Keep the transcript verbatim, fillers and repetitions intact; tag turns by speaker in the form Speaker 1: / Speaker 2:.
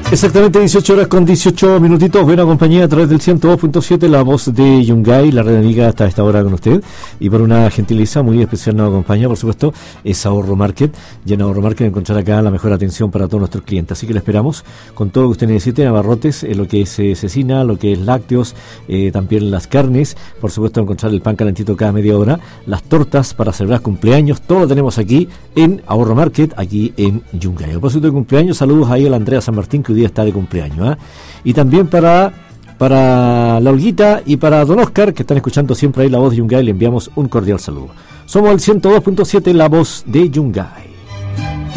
Speaker 1: Exactamente dieciocho horas con dieciocho minutitos. Buena compañía a través del ciento dos punto siete, la voz de Yungay, la red amiga hasta esta hora con usted. Y por una gentileza muy especial nos acompaña, por supuesto, es Ahorro Market. Y en Ahorro Market encontrar acá la mejor atención para todos nuestros clientes. Así que le esperamos con todo lo que usted necesite en abarrotes, en lo que es eh, cecina, lo que es lácteos, eh, también las carnes. Por supuesto, encontrar el pan calentito cada media hora, las tortas para celebrar cumpleaños. Todo lo tenemos aquí en Ahorro Market, aquí en Yungay. A propósito de cumpleaños, saludos ahí a la Andrea San Martín, que hoy día está de cumpleaños, ¿eh? Y también para para la Olguita y para Don Oscar, que están escuchando siempre ahí la voz de Yungay, le enviamos un cordial saludo. Somos el ciento dos punto siete, la voz de Yungay.